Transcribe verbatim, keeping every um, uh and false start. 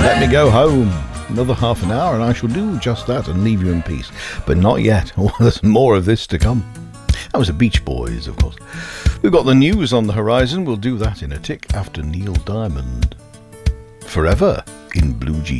Let me go home. Another half an hour and I shall do just that and leave you in peace. But not yet. Oh, there's more of this to come. That was the Beach Boys, of course. We've got the news on the horizon. We'll do that in a tick after Neil Diamond. Forever in Blue Jeans.